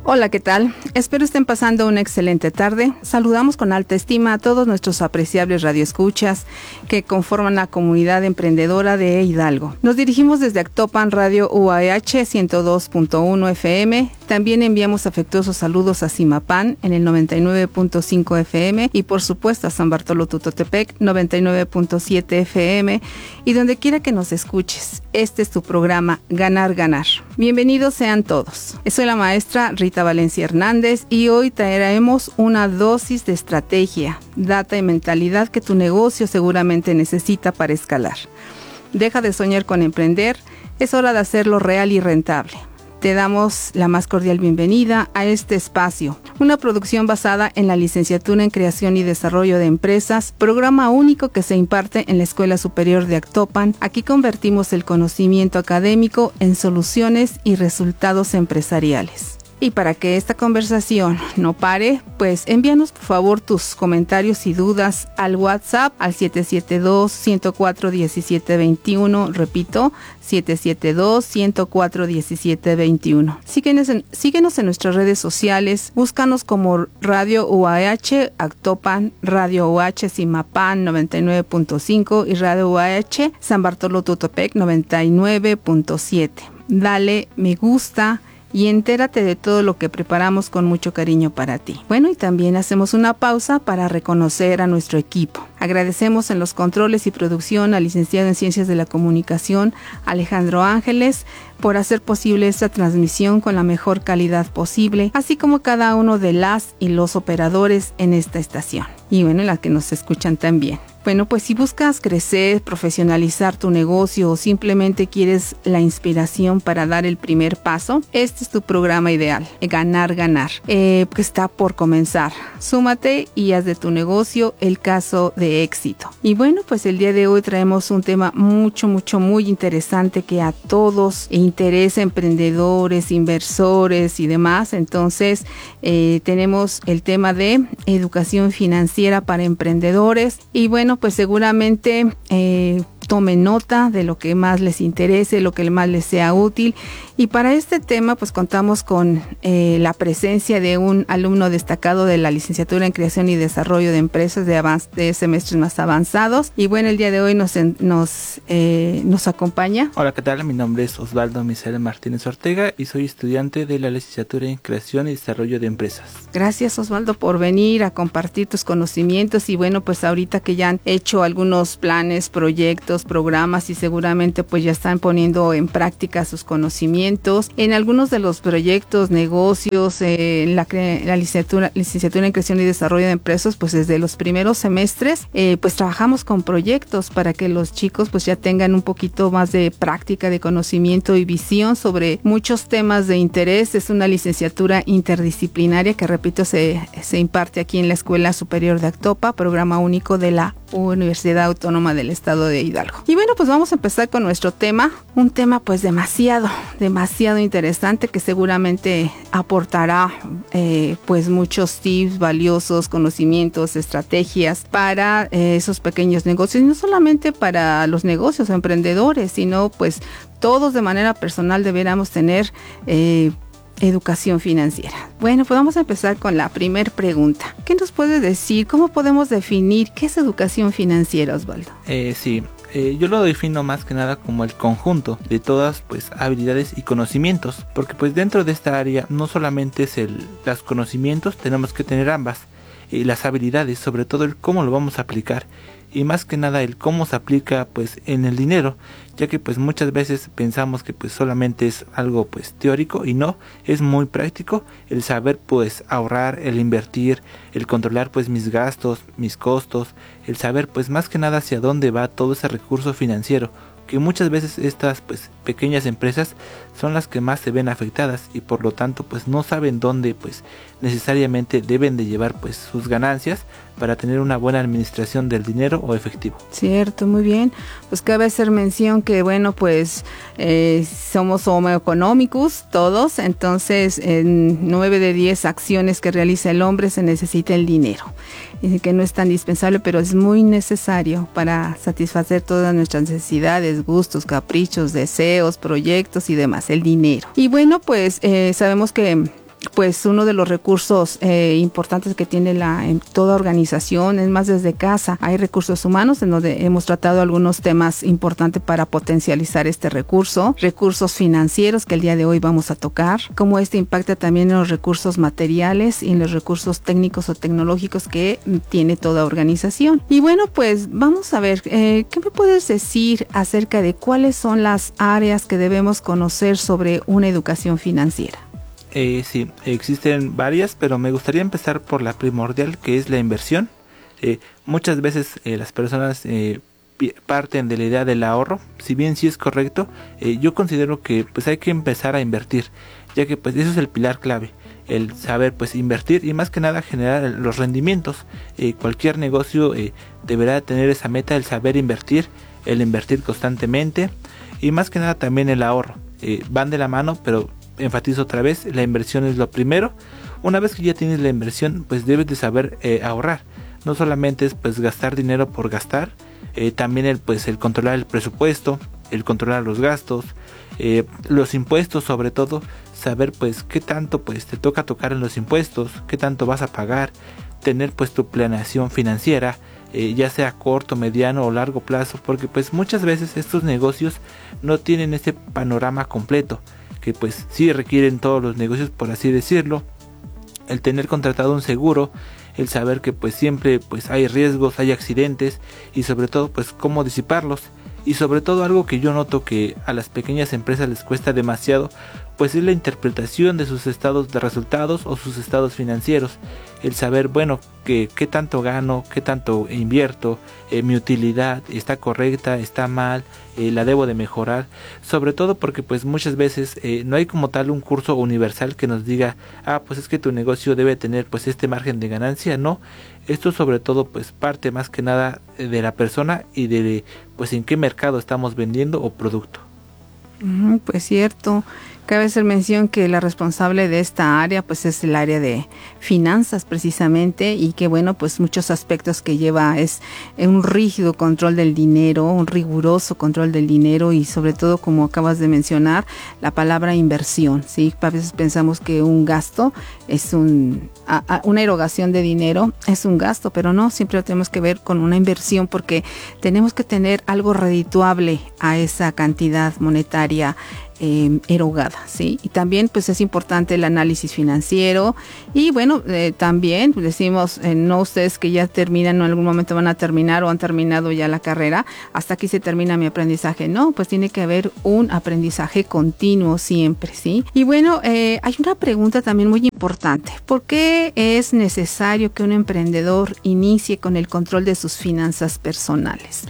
Hola, ¿qué tal? Espero estén pasando una excelente tarde. Saludamos con alta estima a todos nuestros apreciables radioescuchas que conforman la comunidad emprendedora de Hidalgo. Nos dirigimos desde Actopan Radio UAH 102.1 FM. También enviamos afectuosos saludos a Zimapán en el 99.5 FM y por supuesto a San Bartolo Tutotepec 99.7 FM y donde quiera que nos escuches. Este es tu programa Ganar, Ganar. Bienvenidos sean todos. Soy la maestra Rita Valencia Hernández y hoy traeremos una dosis de estrategia, data y mentalidad que tu negocio seguramente necesita para escalar. Deja de soñar con emprender, es hora de hacerlo real y rentable. Te damos la más cordial bienvenida a este espacio, una producción basada en la licenciatura en Creación y Desarrollo de Empresas, programa único que se imparte en la Escuela Superior de Actopan. Aquí convertimos el conocimiento académico en soluciones y resultados empresariales. Y para que esta conversación no pare, pues envíanos por favor tus comentarios y dudas al WhatsApp al 772-104-1721, repito, 772-104-1721. Síguenos en nuestras redes sociales, búscanos como Radio UAH Actopan, Radio UAH Zimapán 99.5 y Radio UAH San Bartolo Tutotepec 99.7. Dale me gusta y entérate de todo lo que preparamos con mucho cariño para ti. Bueno, y también hacemos una pausa para reconocer a nuestro equipo. Agradecemos en los controles y producción al licenciado en Ciencias de la Comunicación, Alejandro Ángeles, por hacer posible esta transmisión con la mejor calidad posible, así como cada uno de las y los operadores en esta estación. Y bueno, las que nos escuchan también. Bueno, pues si buscas crecer, profesionalizar tu negocio o simplemente quieres la inspiración para dar el primer paso, este es tu programa ideal, Ganar, Ganar, que está por comenzar. Súmate y haz de tu negocio el caso de éxito. Y bueno, pues el día de hoy traemos un tema muy interesante que a todos interesa, emprendedores, inversores y demás. Entonces, tenemos el tema de educación financiera para emprendedores y bueno, pues seguramente tomen nota de lo que más les interese, lo que más les sea útil. Y para este tema, pues contamos con la presencia de un alumno destacado de la licenciatura en Creación y Desarrollo de Empresas de semestres más avanzados. Y bueno, el día de hoy nos acompaña. Hola, ¿qué tal? Mi nombre es Osvaldo Misael Martínez Ortega y soy estudiante de la licenciatura en Creación y Desarrollo de Empresas. Gracias, Osvaldo, por venir a compartir tus conocimientos. Y bueno, pues ahorita que ya han hecho algunos planes, proyectos, programas y seguramente pues ya están poniendo en práctica sus conocimientos en algunos de los proyectos, negocios, la licenciatura en Creación y Desarrollo de Empresas, pues desde los primeros semestres pues trabajamos con proyectos para que los chicos pues ya tengan un poquito más de práctica, de conocimiento y visión sobre muchos temas de interés. Es una licenciatura interdisciplinaria que repito se imparte aquí en la Escuela Superior de Actopan, programa único de la Universidad Autónoma del Estado de Hidalgo. Y bueno, pues vamos a empezar con nuestro tema, un tema pues demasiado interesante que seguramente aportará pues muchos tips valiosos, conocimientos, estrategias para esos pequeños negocios, y no solamente para los negocios o emprendedores, sino pues todos de manera personal deberíamos tener educación financiera. Bueno, pues vamos a empezar con la primera pregunta. ¿Qué nos puede decir? ¿Cómo podemos definir qué es educación financiera, Osvaldo? Yo lo defino más que nada como el conjunto de todas pues habilidades y conocimientos, porque pues dentro de esta área no solamente es los conocimientos, tenemos que tener ambas, las habilidades, sobre todo el cómo lo vamos a aplicar y más que nada el cómo se aplica pues en el dinero, ya que pues muchas veces pensamos que pues solamente es algo pues teórico y no, es muy práctico el saber pues ahorrar, el invertir, el controlar pues mis gastos, mis costos, el saber pues más que nada hacia dónde va todo ese recurso financiero, que muchas veces estas pues pequeñas empresas son las que más se ven afectadas y por lo tanto pues no saben dónde pues necesariamente deben de llevar pues sus ganancias para tener una buena administración del dinero o efectivo. Cierto, muy bien. Pues cabe hacer mención que bueno pues somos homo economicus todos, entonces en 9 de 10 acciones que realiza el hombre se necesita el dinero. Y que no es tan indispensable, pero es muy necesario para satisfacer todas nuestras necesidades, gustos, caprichos, deseos, proyectos y demás, el dinero. Y bueno, pues sabemos que pues uno de los recursos importantes que tiene en toda organización, es más desde casa. Hay recursos humanos en donde hemos tratado algunos temas importantes para potencializar este recurso, recursos financieros que el día de hoy vamos a tocar, cómo este impacta también en los recursos materiales y en los recursos técnicos o tecnológicos que tiene toda organización. Y bueno, pues vamos a ver, ¿qué me puedes decir acerca de cuáles son las áreas que debemos conocer sobre una educación financiera? Sí, existen varias, pero me gustaría empezar por la primordial, que es la inversión. Muchas veces las personas parten de la idea del ahorro. Si bien sí es correcto, yo considero que pues hay que empezar a invertir, ya que pues eso es el pilar clave, el saber pues invertir y más que nada generar los rendimientos. Cualquier negocio deberá tener esa meta, el saber invertir, el invertir constantemente y más que nada también el ahorro. Van de la mano, pero enfatizo otra vez, la inversión es lo primero. Una vez que ya tienes la inversión, pues debes de saber ahorrar. No solamente es pues gastar dinero por gastar, también el controlar el presupuesto, el controlar los gastos, los impuestos, sobre todo saber pues qué tanto pues te toca tocar en los impuestos, qué tanto vas a pagar, tener pues tu planeación financiera, ya sea corto, mediano o largo plazo, porque pues muchas veces estos negocios no tienen ese panorama completo, que pues sí requieren todos los negocios, por así decirlo, el tener contratado un seguro, el saber que pues siempre pues hay riesgos, hay accidentes y sobre todo pues cómo disiparlos. Y sobre todo algo que yo noto que a las pequeñas empresas les cuesta demasiado, pues es la interpretación de sus estados de resultados o sus estados financieros. El saber, bueno, qué tanto gano, qué tanto invierto, mi utilidad está correcta, está mal, la debo de mejorar. Sobre todo porque pues muchas veces no hay como tal un curso universal que nos diga, pues es que tu negocio debe tener pues este margen de ganancia. No, esto sobre todo pues parte más que nada de la persona y de pues en qué mercado estamos vendiendo o producto. Pues cierto. Cabe hacer mención que la responsable de esta área pues es el área de finanzas precisamente, y que bueno, pues muchos aspectos que lleva es un rígido control del dinero, un riguroso control del dinero y sobre todo, como acabas de mencionar, la palabra inversión, ¿sí? A veces pensamos que un gasto es una erogación de dinero es un gasto, pero no, siempre lo tenemos que ver con una inversión porque tenemos que tener algo redituable a esa cantidad monetaria erogada, ¿sí? Y también pues es importante el análisis financiero y bueno, también decimos, no ustedes que ya terminan o en algún momento van a terminar o han terminado ya la carrera, hasta aquí se termina mi aprendizaje. No, pues tiene que haber un aprendizaje continuo siempre, ¿sí? Y bueno, hay una pregunta también muy importante. ¿Por qué es necesario que un emprendedor inicie con el control de sus finanzas personales?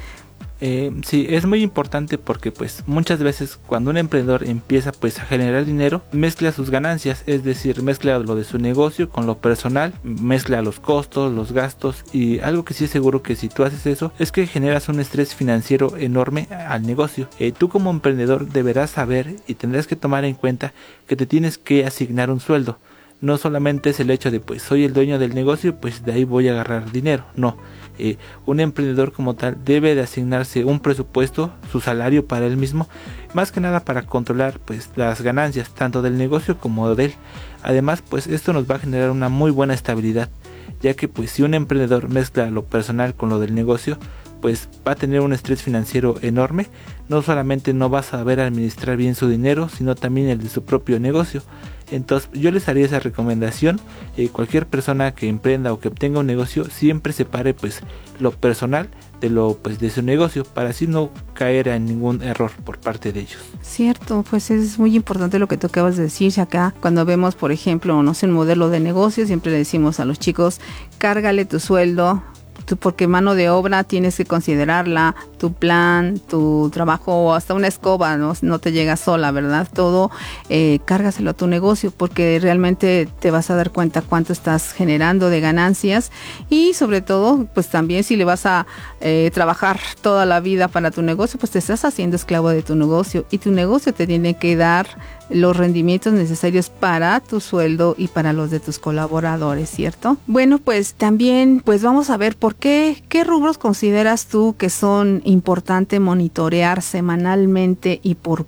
Sí, es muy importante porque pues muchas veces cuando un emprendedor empieza pues a generar dinero, mezcla sus ganancias, es decir, mezcla lo de su negocio con lo personal, mezcla los costos, los gastos, y algo que sí es seguro que si tú haces eso es que generas un estrés financiero enorme al negocio. Tú como emprendedor deberás saber y tendrás que tomar en cuenta que te tienes que asignar un sueldo. No solamente es el hecho de pues soy el dueño del negocio, pues de ahí voy a agarrar dinero, no. Un emprendedor como tal debe de asignarse un presupuesto, su salario para él mismo, más que nada para controlar pues las ganancias tanto del negocio como de él. Además pues esto nos va a generar una muy buena estabilidad, ya que pues si un emprendedor mezcla lo personal con lo del negocio, pues va a tener un estrés financiero enorme. No solamente no va a saber administrar bien su dinero, sino también el de su propio negocio. Entonces yo les haría esa recomendación. Cualquier persona que emprenda o que obtenga un negocio siempre separe pues lo personal de lo pues de su negocio, para así no caer en ningún error por parte de ellos. Cierto, pues es muy importante lo que tú acabas de decir acá. Cuando vemos, por ejemplo, no sé, un modelo de negocio, siempre le decimos a los chicos, cárgale tu sueldo, porque mano de obra tienes que considerarla, tu plan, tu trabajo o hasta una escoba, no te llega sola, ¿verdad? Todo cárgaselo a tu negocio porque realmente te vas a dar cuenta cuánto estás generando de ganancias, y sobre todo pues también si le vas a trabajar toda la vida para tu negocio, pues te estás haciendo esclavo de tu negocio, y tu negocio te tiene que dar los rendimientos necesarios para tu sueldo y para los de tus colaboradores, ¿cierto? Bueno, pues también pues vamos a ver qué rubros consideras tú que son importante monitorear semanalmente y por qué.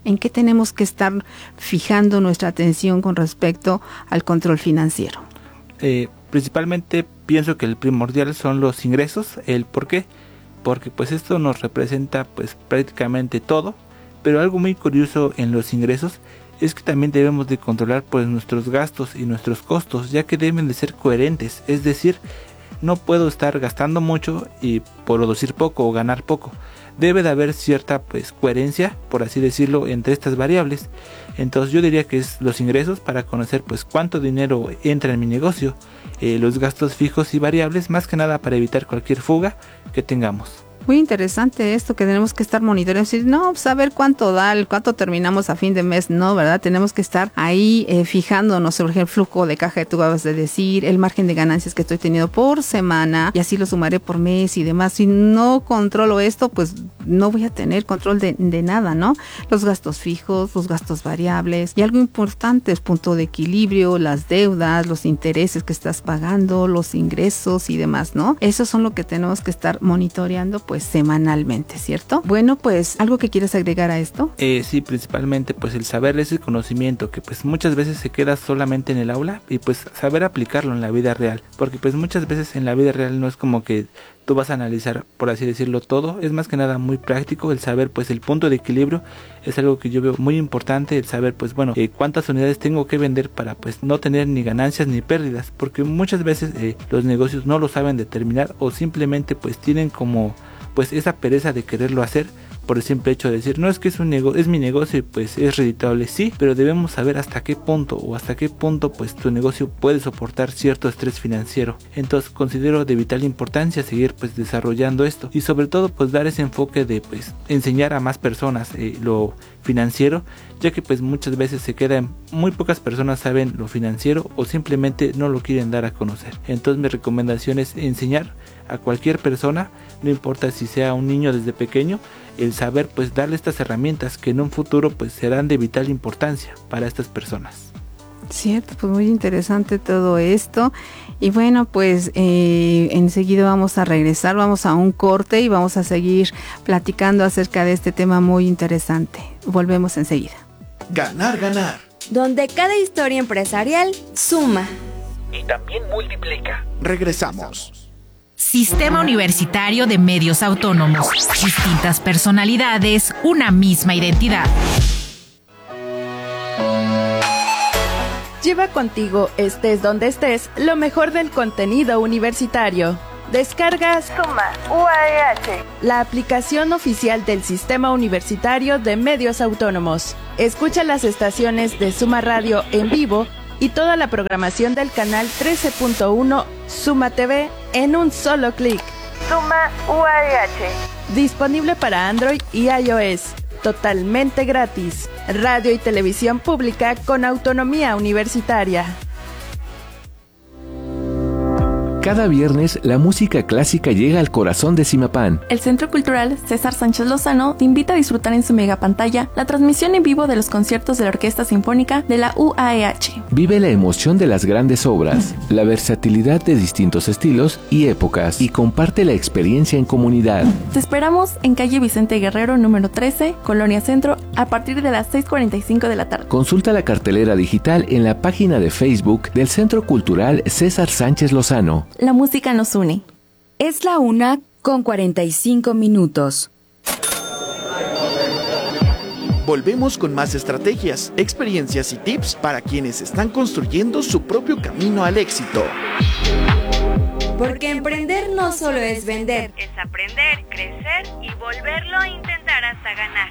¿En qué tenemos que estar fijando nuestra atención con respecto al control financiero? Principalmente pienso que el primordial son los ingresos. ¿El por qué? Porque pues esto nos representa pues prácticamente todo, pero algo muy curioso en los ingresos es que también debemos de controlar pues nuestros gastos y nuestros costos, ya que deben de ser coherentes, es decir, no puedo estar gastando mucho y producir poco o ganar poco. Debe de haber cierta pues coherencia, por así decirlo, entre estas variables. Entonces yo diría que es los ingresos para conocer pues cuánto dinero entra en mi negocio, los gastos fijos y variables, más que nada para evitar cualquier fuga que tengamos. Muy interesante esto que tenemos que estar monitoreando, decir, no, saber cuánto da, cuánto terminamos a fin de mes, no, ¿verdad? Tenemos que estar ahí fijándonos sobre el flujo de caja que tú acabas de decir, el margen de ganancias que estoy teniendo por semana y así lo sumaré por mes y demás. Si no controlo esto, pues no voy a tener control de nada, ¿no? Los gastos fijos, los gastos variables y algo importante es punto de equilibrio, las deudas, los intereses que estás pagando, los ingresos y demás, ¿no? Eso son lo que tenemos que estar monitoreando, pues semanalmente, ¿cierto? Bueno, pues, ¿algo que quieras agregar a esto? Sí, principalmente pues el saber ese conocimiento que pues muchas veces se queda solamente en el aula y pues saber aplicarlo en la vida real, porque pues muchas veces en la vida real no es como que tú vas a analizar, por así decirlo, todo, es más que nada muy práctico el saber pues el punto de equilibrio, es algo que yo veo muy importante, el saber pues bueno, cuántas unidades tengo que vender para pues no tener ni ganancias ni pérdidas, porque muchas veces los negocios no lo saben determinar o simplemente pues tienen como pues esa pereza de quererlo hacer por el simple hecho de decir, no, es que es mi negocio y pues es redituable, sí, pero debemos saber hasta qué punto pues tu negocio puede soportar cierto estrés financiero. Entonces considero de vital importancia seguir pues desarrollando esto y sobre todo pues dar ese enfoque de pues enseñar a más personas lo financiero, ya que pues muchas veces se queda en muy pocas personas saben lo financiero o simplemente no lo quieren dar a conocer. Entonces mi recomendación es enseñar a cualquier persona, no importa si sea un niño desde pequeño, el saber pues darle estas herramientas que en un futuro pues serán de vital importancia para estas personas. Cierto, pues muy interesante todo esto. Y bueno, pues enseguida vamos a regresar, vamos a un corte y vamos a seguir platicando acerca de este tema muy interesante. Volvemos enseguida. Ganar, ganar. Donde cada historia empresarial suma. Y también multiplica. Regresamos. Sistema Universitario de Medios Autónomos. Distintas personalidades, una misma identidad. Lleva contigo, estés donde estés, lo mejor del contenido universitario. Descargas Suma UAEH, la aplicación oficial del Sistema Universitario de Medios Autónomos. Escucha las estaciones de Suma Radio en vivo y toda la programación del canal 13.1 Suma TV en un solo clic. Suma UAEH. Disponible para Android y iOS. Totalmente gratis. Radio y televisión pública con autonomía universitaria. Cada viernes, la música clásica llega al corazón de Zimapán. El Centro Cultural César Sánchez Lozano te invita a disfrutar en su megapantalla la transmisión en vivo de los conciertos de la Orquesta Sinfónica de la UAEH. Vive la emoción de las grandes obras, la versatilidad de distintos estilos y épocas, y comparte la experiencia en comunidad. Te esperamos en calle Vicente Guerrero, número 13, Colonia Centro, a partir de las 6:45 de la tarde. Consulta la cartelera digital en la página de Facebook del Centro Cultural César Sánchez Lozano. La música nos une. Es la 1:45. Volvemos con más estrategias, experiencias y tips para quienes están construyendo su propio camino al éxito. Porque emprender no solo es vender, es aprender, crecer y volverlo a intentar hasta ganar.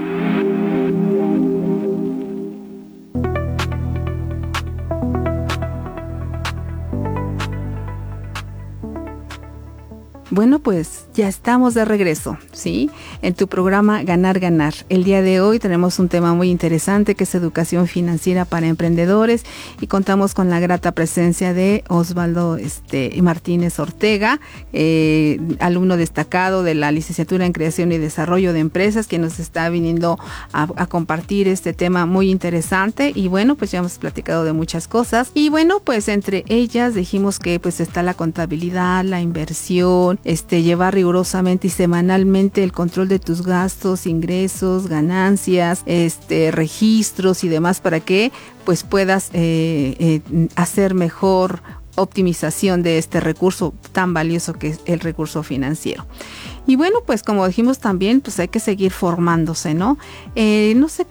Bueno, pues ya estamos de regreso, ¿sí? En tu programa Ganar, Ganar. El día de hoy tenemos un tema muy interesante que es educación financiera para emprendedores y contamos con la grata presencia de Osvaldo Martínez Ortega, alumno destacado de la licenciatura en Creación y Desarrollo de Empresas, que nos está viniendo a compartir este tema muy interesante. Y bueno, pues ya hemos platicado de muchas cosas. Y bueno, pues entre ellas dijimos que pues está la contabilidad, la inversión, llevar rigurosamente y semanalmente el control de tus gastos, ingresos, ganancias, registros y demás para que pues puedas hacer mejor optimización de este recurso tan valioso que es el recurso financiero. Y pues como dijimos también, pues hay que seguir formándose, ¿no? No sé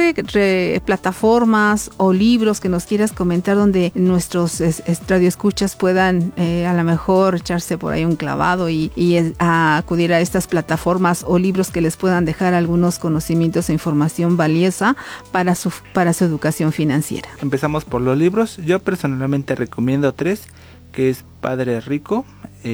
qué plataformas o libros que nos quieras comentar donde nuestros radioescuchas puedan a lo mejor echarse por ahí un clavado y acudir a estas plataformas o libros que les puedan dejar algunos conocimientos e información valiosa para su educación financiera. Empezamos por los libros. Yo personalmente recomiendo 3, que es Padre Rico,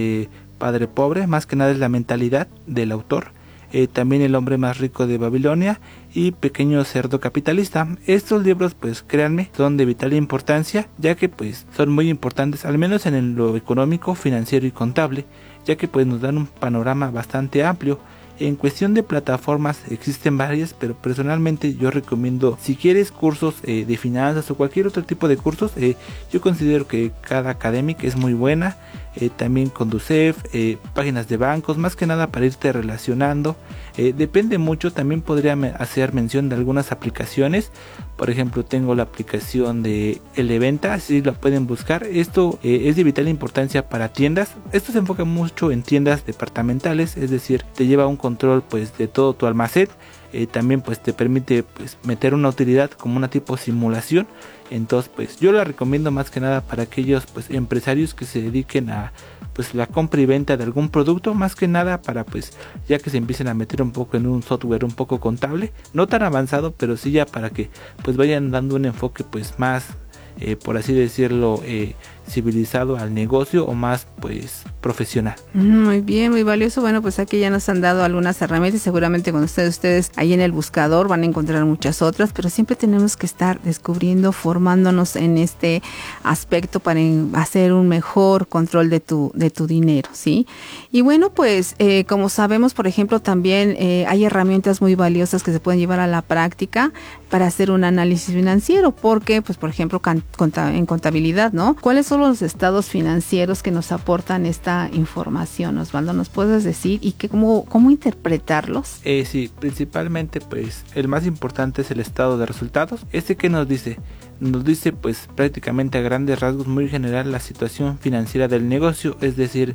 Padre Pobre, más que nada es la mentalidad del autor, también El hombre más rico de Babilonia y Pequeño cerdo capitalista. Estos libros, pues créanme, son de vital importancia, ya que pues son muy importantes, al menos en lo económico, financiero y contable, ya que pues nos dan un panorama bastante amplio. En cuestión de plataformas existen varias, pero personalmente yo recomiendo, si quieres cursos de finanzas o cualquier otro tipo de cursos, yo considero que cada académica es muy buena, también Conducef, páginas de bancos, más que nada para irte relacionando. Depende mucho, también podría hacer mención de algunas aplicaciones. Por ejemplo, tengo la aplicación de Eleventa, así la pueden buscar. Esto es de vital importancia para tiendas. Esto se enfoca mucho en tiendas departamentales, es decir, te lleva un control pues de todo tu almacén. También pues te permite pues meter una utilidad como una tipo simulación. Entonces pues yo la recomiendo más que nada para aquellos pues empresarios que se dediquen a pues la compra y venta de algún producto, más que nada para pues ya que se empiecen a meter un poco en un software un poco contable, no tan avanzado, pero sí ya para que pues vayan dando un enfoque pues más por así decirlo civilizado al negocio o más pues profesional. Muy bien, muy valioso. Bueno, pues aquí ya nos han dado algunas herramientas, seguramente con ustedes ahí en el buscador van a encontrar muchas otras, pero siempre tenemos que estar descubriendo, formándonos en este aspecto para hacer un mejor control de tu dinero, ¿sí? Y bueno, pues como sabemos, por ejemplo, también hay herramientas muy valiosas que se pueden llevar a la práctica para hacer un análisis financiero, porque pues por ejemplo en contabilidad, ¿no? ¿Cuáles son los estados financieros que nos aportan esta información, Osvaldo? ¿Nos puedes decir y cómo interpretarlos? Sí, principalmente pues el más importante es el estado de resultados. ¿Que nos dice? Nos dice pues prácticamente a grandes rasgos, muy general, la situación financiera del negocio, es decir,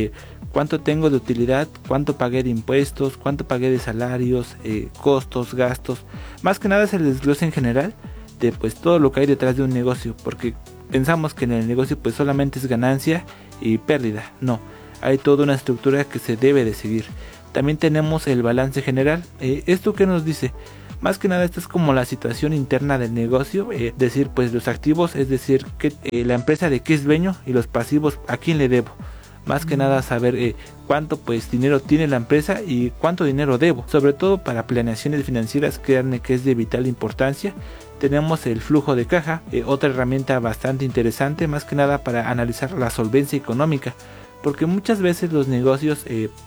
cuánto tengo de utilidad, cuánto pagué de impuestos, cuánto pagué de salarios, costos, gastos. Más que nada es el desglose en general de pues todo lo que hay detrás de un negocio, porque pensamos que en el negocio pues solamente es ganancia y pérdida. No, hay toda una estructura que se debe de seguir. También tenemos el balance general. ¿Esto qué nos dice? Más que nada esto es como la situación interna del negocio, decir pues los activos, es decir, que la empresa de qué es dueño, y los pasivos, a quién le debo. Más que nada saber cuánto pues dinero tiene la empresa y cuánto dinero debo. Sobre todo para planeaciones financieras, créanme que es de vital importancia. Tenemos el flujo de caja, otra herramienta bastante interesante, más que nada para analizar la solvencia económica, porque muchas veces los negocios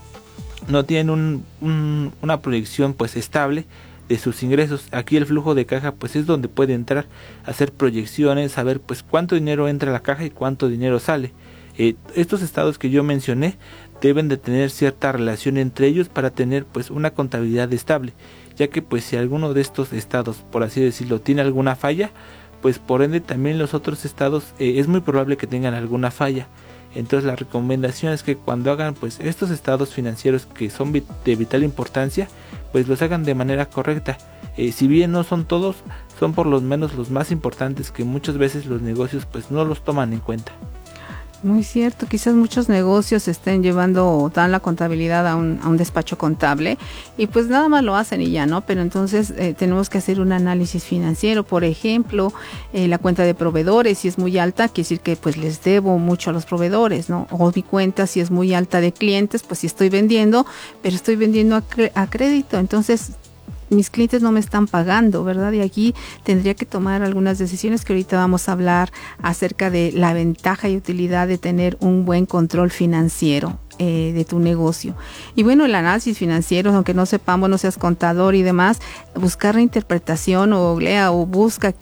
no tienen una proyección pues estable de sus ingresos. Aquí el flujo de caja pues es donde puede entrar a hacer proyecciones, saber pues cuánto dinero entra a la caja y cuánto dinero sale. Estos estados que yo mencioné deben de tener cierta relación entre ellos para tener pues una contabilidad estable, ya que pues si alguno de estos estados, por así decirlo, tiene alguna falla, pues por ende también los otros estados es muy probable que tengan alguna falla. Entonces la recomendación es que cuando hagan pues estos estados financieros que son de vital importancia, pues los hagan de manera correcta. Si bien no son todos, son por lo menos los más importantes, que muchas veces los negocios pues no los toman en cuenta. Muy cierto, quizás muchos negocios estén dan la contabilidad a un despacho contable y pues nada más lo hacen y ya, ¿no? Pero entonces tenemos que hacer un análisis financiero. Por ejemplo, la cuenta de proveedores, si es muy alta, quiere decir que pues les debo mucho a los proveedores, ¿no? O mi cuenta, si es muy alta de clientes, pues si estoy vendiendo, pero estoy vendiendo a crédito, entonces mis clientes no me están pagando, ¿verdad? Y aquí tendría que tomar algunas decisiones que ahorita vamos a hablar acerca de la ventaja y utilidad de tener un buen control financiero de tu negocio. Y bueno, el análisis financiero, aunque no sepamos, no seas contador y demás, buscar la interpretación o lea o busca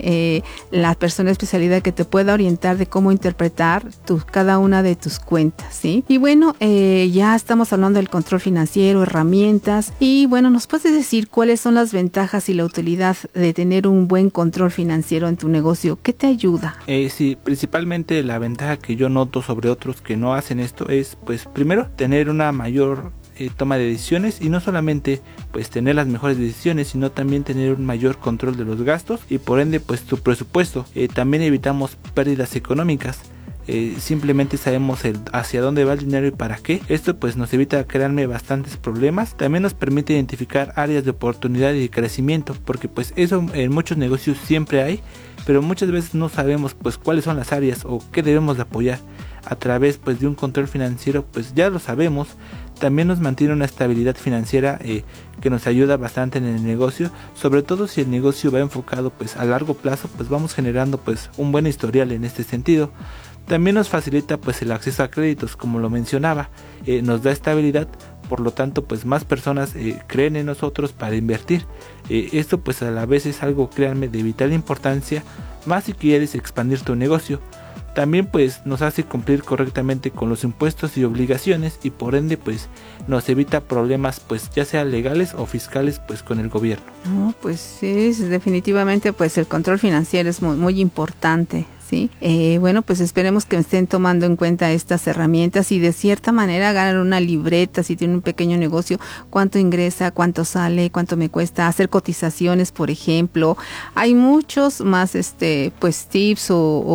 la persona de especialidad que te pueda orientar de cómo interpretar cada una de tus cuentas, ¿sí? Y bueno, ya estamos hablando del control financiero, herramientas, y bueno, ¿nos puedes decir cuáles son las ventajas y la utilidad de tener un buen control financiero en tu negocio? ¿Qué te ayuda? Sí, principalmente la ventaja que yo noto sobre otros que no hacen esto es, pues, primero, tener una mayor toma de decisiones, y no solamente pues tener las mejores decisiones, sino también tener un mayor control de los gastos y por ende pues tu presupuesto. También evitamos pérdidas económicas. Simplemente sabemos hacia dónde va el dinero y para qué. Esto pues nos evita crearme bastantes problemas. También nos permite identificar áreas de oportunidad y de crecimiento, porque pues eso en muchos negocios siempre hay, pero muchas veces no sabemos pues cuáles son las áreas o qué debemos de apoyar. A través pues de un control financiero pues ya lo sabemos. También nos mantiene una estabilidad financiera que nos ayuda bastante en el negocio, sobre todo si el negocio va enfocado pues a largo plazo, pues vamos generando pues un buen historial en este sentido. También nos facilita pues el acceso a créditos, como lo mencionaba, nos da estabilidad, por lo tanto pues más personas creen en nosotros para invertir. Esto pues a la vez es algo, créanme, de vital importancia, más si quieres expandir tu negocio. También pues nos hace cumplir correctamente con los impuestos y obligaciones, y por ende pues nos evita problemas pues ya sea legales o fiscales pues con el gobierno. No, pues es definitivamente pues el control financiero es muy, muy importante. ¿Sí? Bueno, pues esperemos que estén tomando en cuenta estas herramientas y de cierta manera hagan una libreta si tienen un pequeño negocio, cuánto ingresa, cuánto sale, cuánto me cuesta, hacer cotizaciones, por ejemplo. Hay muchos más pues tips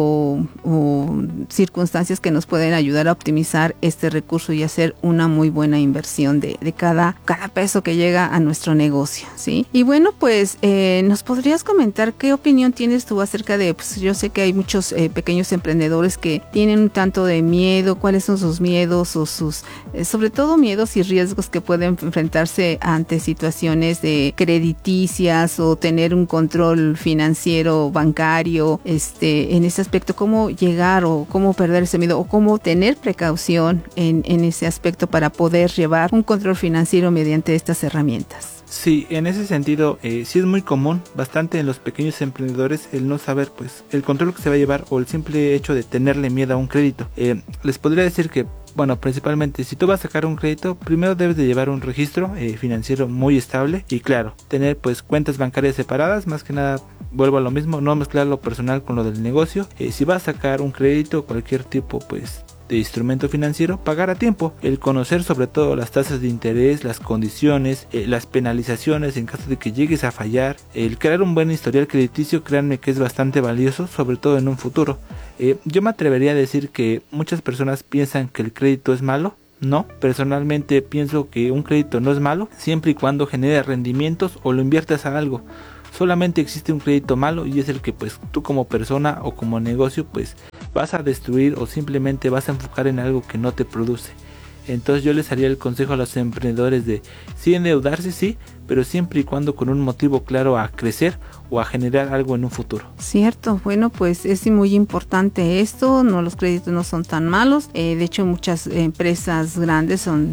o circunstancias que nos pueden ayudar a optimizar este recurso y hacer una muy buena inversión de cada peso que llega a nuestro negocio, ¿sí? Y bueno, pues ¿nos podrías comentar qué opinión tienes tú acerca de, pues yo sé que hay muchos pequeños emprendedores que tienen un tanto de miedo, cuáles son sus miedos o sus, sobre todo miedos y riesgos que pueden enfrentarse ante situaciones de crediticias o tener un control financiero bancario, en ese aspecto, cómo llegar o cómo perder ese miedo o cómo tener precaución en ese aspecto para poder llevar un control financiero mediante estas herramientas? Sí, en ese sentido, sí es muy común, bastante en los pequeños emprendedores, el no saber pues el control que se va a llevar o el simple hecho de tenerle miedo a un crédito. Les podría decir que, bueno, principalmente si tú vas a sacar un crédito, primero debes de llevar un registro financiero muy estable y claro, tener pues cuentas bancarias separadas, más que nada, vuelvo a lo mismo, no mezclar lo personal con lo del negocio. Si vas a sacar un crédito, cualquier tipo pues de instrumento financiero, pagar a tiempo, el conocer sobre todo las tasas de interés, las condiciones, las penalizaciones en caso de que llegues a fallar, el crear un buen historial crediticio, créanme que es bastante valioso, sobre todo en un futuro. Yo me atrevería a decir que muchas personas piensan que el crédito es malo. No, personalmente pienso que un crédito no es malo, siempre y cuando genere rendimientos o lo inviertas a algo. Solamente existe un crédito malo y es el que pues tú como persona o como negocio pues vas a destruir o simplemente vas a enfocar en algo que no te produce. Entonces yo les haría el consejo a los emprendedores de sí endeudarse, sí, pero siempre y cuando con un motivo claro a crecer o a generar algo en un futuro. Cierto, bueno, pues es muy importante esto, no, los créditos no son tan malos, de hecho muchas empresas grandes son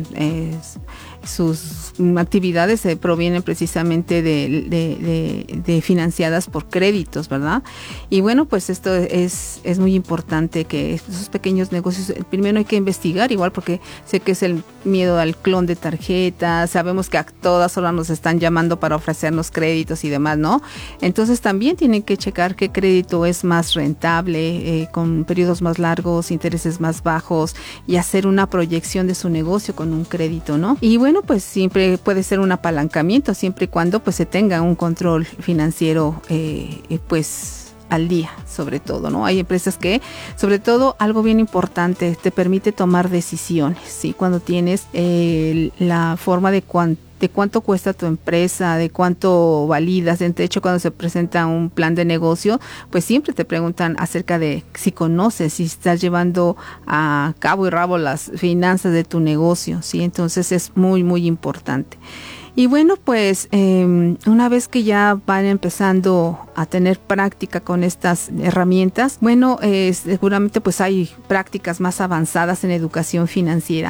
sus actividades provienen precisamente de financiadas por créditos, ¿verdad? Y bueno, pues esto es muy importante que esos pequeños negocios, primero hay que investigar, igual porque sé que es el miedo al clon de tarjetas, sabemos que a todas horas nos están llamando para ofrecernos créditos y demás, ¿no? Entonces también tienen que checar qué crédito es más rentable, con periodos más largos, intereses más bajos y hacer una proyección de su negocio con un crédito, ¿no? Y bueno, pues siempre puede ser un apalancamiento, siempre y cuando pues se tenga un control financiero, pues al día, sobre todo, ¿no? Hay empresas que, sobre todo, algo bien importante, te permite tomar decisiones, ¿sí? Cuando tienes la forma de cuánto cuesta tu empresa, de cuánto validas. De hecho, cuando se presenta un plan de negocio, pues siempre te preguntan acerca de si conoces, si estás llevando a cabo y rabo las finanzas de tu negocio, ¿sí? Entonces es muy, muy importante. Y bueno, pues una vez que ya van empezando a tener práctica con estas herramientas, bueno, seguramente pues hay prácticas más avanzadas en educación financiera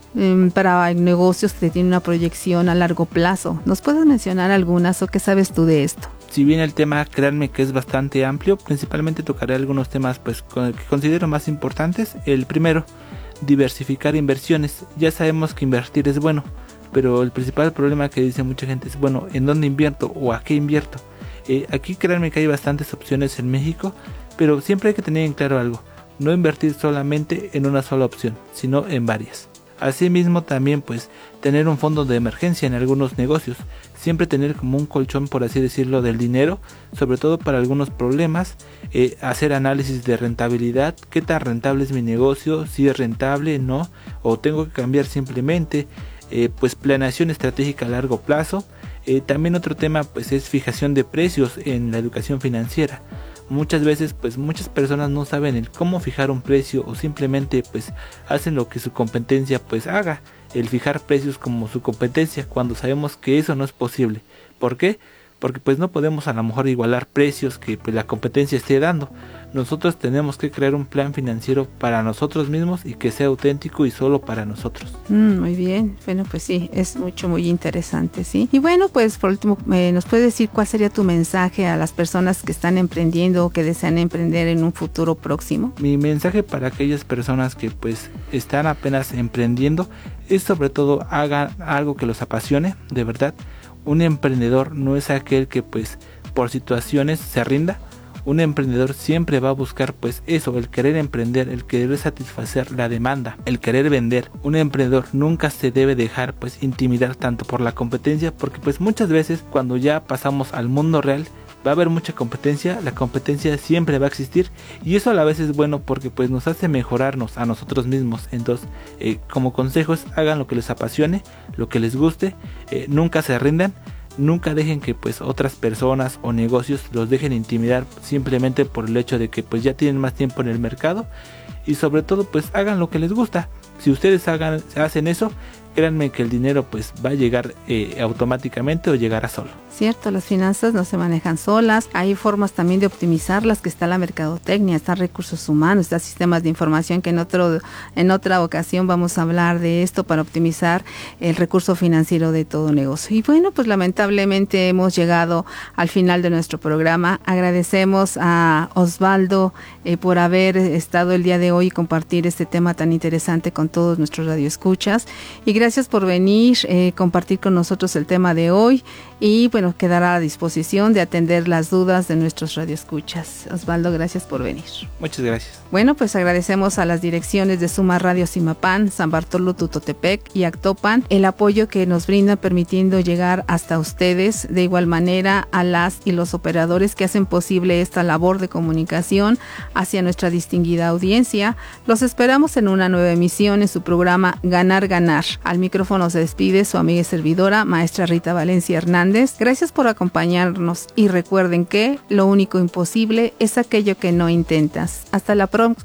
para negocios que tienen una proyección a largo plazo. ¿Nos puedes mencionar algunas o qué sabes tú de esto? Si bien el tema, créanme que es bastante amplio, principalmente tocaré algunos temas pues que considero más importantes. El primero, diversificar inversiones. Ya sabemos que invertir es bueno, pero el principal problema que dice mucha gente es, bueno, ¿en dónde invierto o a qué invierto? Aquí créanme que hay bastantes opciones en México, pero siempre hay que tener en claro algo: no invertir solamente en una sola opción, sino en varias. Asimismo también pues tener un fondo de emergencia en algunos negocios, siempre tener como un colchón, por así decirlo, del dinero, sobre todo para algunos problemas, hacer análisis de rentabilidad, qué tan rentable es mi negocio, si es rentable, no, o tengo que cambiar simplemente, pues planeación estratégica a largo plazo. También otro tema pues es fijación de precios en la educación financiera. Muchas veces pues muchas personas no saben el cómo fijar un precio, o simplemente pues hacen lo que su competencia pues haga, el fijar precios como su competencia, cuando sabemos que eso no es posible. ¿Por qué? Porque pues no podemos a lo mejor igualar precios que pues la competencia esté dando. Nosotros tenemos que crear un plan financiero para nosotros mismos y que sea auténtico y solo para nosotros. Muy bien, bueno pues sí, es muy interesante, ¿sí? Y bueno, pues por último, ¿nos puedes decir cuál sería tu mensaje a las personas que están emprendiendo o que desean emprender en un futuro próximo? Mi mensaje para aquellas personas que pues están apenas emprendiendo es sobre todo hagan algo que los apasione, de verdad. Un emprendedor no es aquel que pues por situaciones se rinda. Un emprendedor siempre va a buscar pues eso, el querer emprender, el querer satisfacer la demanda, el querer vender. Un emprendedor nunca se debe dejar pues intimidar tanto por la competencia, porque pues muchas veces cuando ya pasamos al mundo real va a haber mucha competencia, la competencia siempre va a existir, y eso a la vez es bueno porque pues nos hace mejorarnos a nosotros mismos. Entonces como consejos, hagan lo que les apasione, lo que les guste, nunca se rindan. Nunca dejen que pues otras personas o negocios los dejen intimidar simplemente por el hecho de que pues ya tienen más tiempo en el mercado, y sobre todo pues hagan lo que les gusta. Si ustedes hacen eso, créanme que el dinero pues va a llegar automáticamente o llegará solo. Cierto, las finanzas no se manejan solas, hay formas también de optimizarlas, que está la mercadotecnia, están recursos humanos, está sistemas de información, que en otra ocasión vamos a hablar de esto para optimizar el recurso financiero de todo negocio. Y bueno, pues lamentablemente hemos llegado al final de nuestro programa. Agradecemos a Osvaldo por haber estado el día de hoy y compartir este tema tan interesante con todos nuestros radioescuchas, y gracias por venir, compartir con nosotros el tema de hoy, y bueno, quedará a disposición de atender las dudas de nuestros radioescuchas. Osvaldo, gracias por venir. Muchas gracias. Bueno, pues agradecemos a las direcciones de Suma Radio Zimapán, San Bartolo Tutotepec y Actopan el apoyo que nos brindan, permitiendo llegar hasta ustedes. De igual manera a las y los operadores que hacen posible esta labor de comunicación hacia nuestra distinguida audiencia. Los esperamos en una nueva emisión en su programa Ganar Ganar. Al micrófono se despide su amiga y servidora, maestra Rita Valencia Hernández. Gracias por acompañarnos, y recuerden que lo único imposible es aquello que no intentas. Hasta la